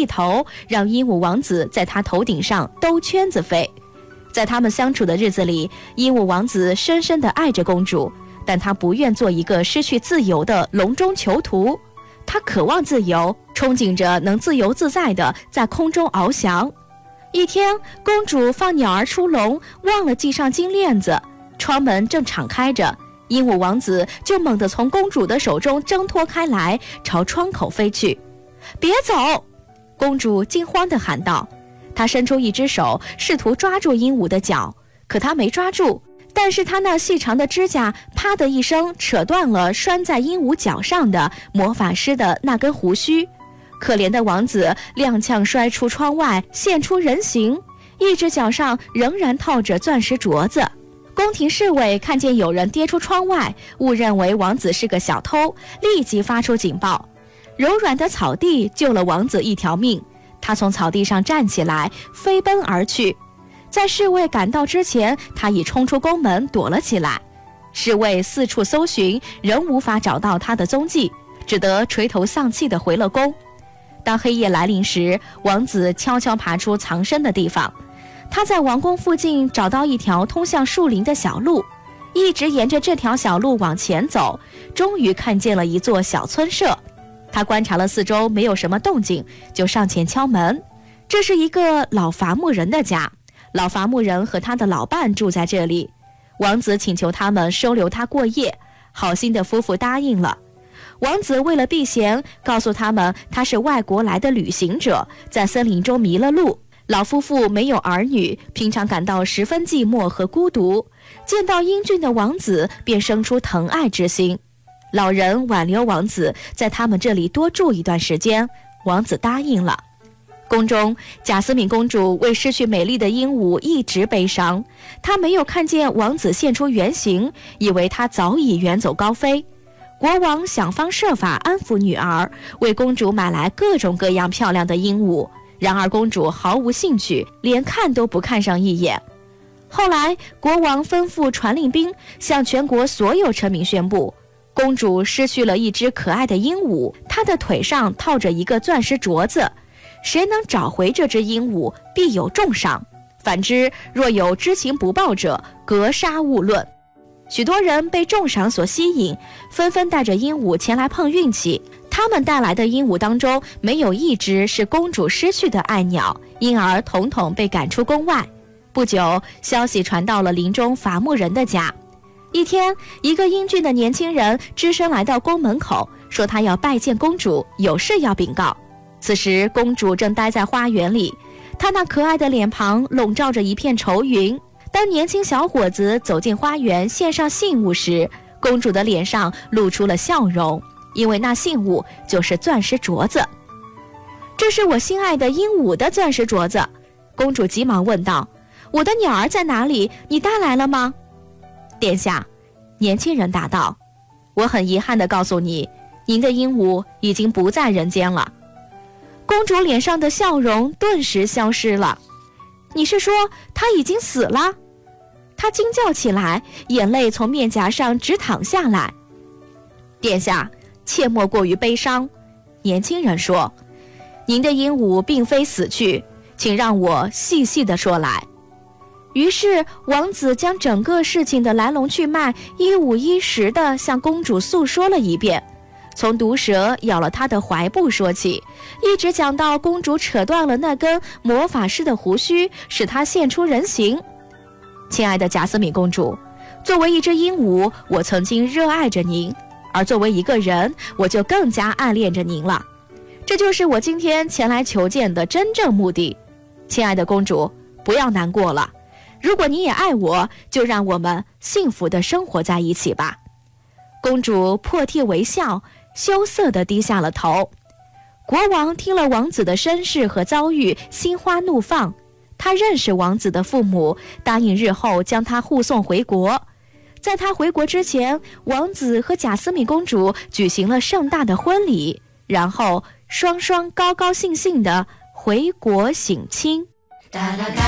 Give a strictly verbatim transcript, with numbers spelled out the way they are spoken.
一头，让鹦鹉王子在他头顶上兜圈子飞。在他们相处的日子里，鹦鹉王子深深地爱着公主，但他不愿做一个失去自由的笼中囚徒。他渴望自由，憧憬着能自由自在地在空中翱翔。一天，公主放鸟儿出笼，忘了系上金链子，窗门正敞开着，鹦鹉王子就猛地从公主的手中挣脱开来，朝窗口飞去。别走！公主惊慌地喊道。她伸出一只手，试图抓住鹦鹉的脚，可她没抓住，但是她那细长的指甲啪的一声扯断了拴在鹦鹉脚上的魔法师的那根胡须。可怜的王子踉跄摔出窗外，现出人形，一只脚上仍然套着钻石镯子。宫廷侍卫看见有人跌出窗外，误认为王子是个小偷，立即发出警报。柔软的草地救了王子一条命，他从草地上站起来，飞奔而去。在侍卫赶到之前，他已冲出宫门躲了起来。侍卫四处搜寻，仍无法找到他的踪迹，只得垂头丧气地回了宫。当黑夜来临时，王子悄悄爬出藏身的地方。他在王宫附近找到一条通向树林的小路，一直沿着这条小路往前走，终于看见了一座小村舍。他观察了四周，没有什么动静，就上前敲门。这是一个老伐木人的家，老伐木人和他的老伴住在这里。王子请求他们收留他过夜，好心的夫妇答应了。王子为了避嫌，告诉他们他是外国来的旅行者，在森林中迷了路。老夫妇没有儿女，平常感到十分寂寞和孤独，见到英俊的王子便生出疼爱之心。老人挽留王子在他们这里多住一段时间，王子答应了。宫中，贾斯敏公主为失去美丽的鹦鹉一直悲伤，她没有看见王子现出原形，以为他早已远走高飞。国王想方设法安抚女儿，为公主买来各种各样漂亮的鹦鹉，然而公主毫无兴趣，连看都不看上一眼。后来国王吩咐传令兵向全国所有臣民宣布，公主失去了一只可爱的鹦鹉，她的腿上套着一个钻石镯子，谁能找回这只鹦鹉，必有重赏，反之若有知情不报者，格杀勿论。许多人被重赏所吸引，纷纷带着鹦鹉前来碰运气。他们带来的鹦鹉当中，没有一只是公主失去的爱鸟，因而统统被赶出宫外。不久，消息传到了林中伐木人的家。一天，一个英俊的年轻人只身来到宫门口，说他要拜见公主，有事要禀告。此时，公主正待在花园里，她那可爱的脸庞笼罩着一片愁云。当年轻小伙子走进花园献上信物时，公主的脸上露出了笑容，因为那信物就是钻石镯子。这是我心爱的鹦鹉的钻石镯子。公主急忙问道，我的鸟儿在哪里？你带来了吗？殿下，年轻人答道，我很遗憾地告诉你，您的鹦鹉已经不在人间了。公主脸上的笑容顿时消失了。你是说她已经死了？她惊叫起来，眼泪从面颊上直淌下来。殿下，切莫过于悲伤。年轻人说，您的鹦鹉并非死去，请让我细细地说来。于是王子将整个事情的来龙去脉一五一十地向公主诉说了一遍，从毒蛇咬了她的怀部说起，一直讲到公主扯断了那根魔法师的胡须，使她现出人形。亲爱的贾斯敏公主，作为一只鹦鹉，我曾经热爱着您，而作为一个人，我就更加暗恋着您了。这就是我今天前来求见的真正目的。亲爱的公主，不要难过了，如果你也爱我，就让我们幸福地生活在一起吧。公主破涕为笑，羞涩地低下了头。国王听了王子的身世和遭遇，心花怒放。他认识王子的父母，答应日后将他护送回国。在他回国之前，王子和贾斯敏公主举行了盛大的婚礼，然后双双高高兴兴地回国省亲。